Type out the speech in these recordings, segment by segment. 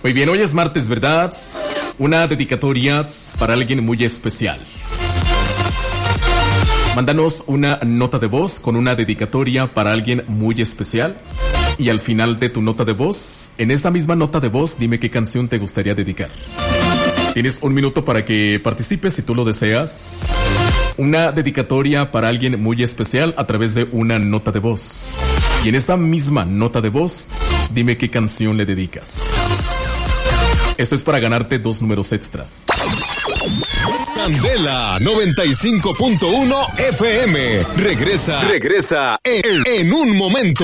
Muy bien, hoy es martes, ¿verdad? Una dedicatoria para alguien muy especial. Mándanos una nota de voz con una dedicatoria para alguien muy especial. Y al final de tu nota de voz, en esa misma nota de voz, dime qué canción te gustaría dedicar. Tienes 1 minuto para que participes si tú lo deseas. Una dedicatoria para alguien muy especial a través de una nota de voz. Y en esa misma nota de voz, dime qué canción le dedicas. Esto es para ganarte 2 números extras. Candela 95.1 FM. Regresa en un momento.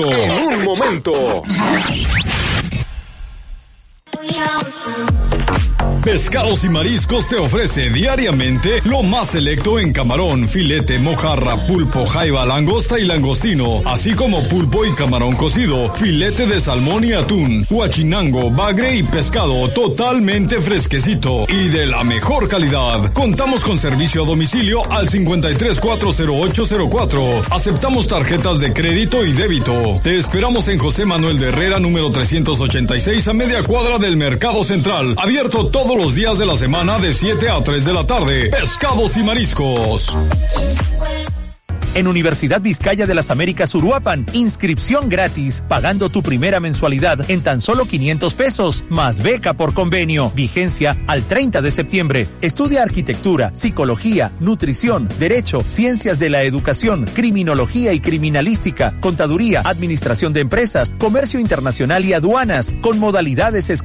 Pescados y Mariscos te ofrece diariamente lo más selecto en camarón, filete, mojarra, pulpo, jaiba, langosta y langostino, así como pulpo y camarón cocido, filete de salmón y atún, huachinango, bagre y pescado totalmente fresquecito y de la mejor calidad. Contamos con servicio a domicilio al 53-40804. Aceptamos tarjetas de crédito y débito. Te esperamos en José Manuel de Herrera, número 386, a media cuadra del Mercado Central. Abierto todos los días de la semana de 7 a 3 de la tarde. Pescados y Mariscos. En Universidad Vizcaya de las Américas Uruapan, inscripción gratis, pagando tu primera mensualidad en tan solo 500 pesos, más beca por convenio, vigencia al 30 de septiembre. Estudia arquitectura, psicología, nutrición, derecho, ciencias de la educación, criminología y criminalística, contaduría, administración de empresas, comercio internacional y aduanas, con modalidades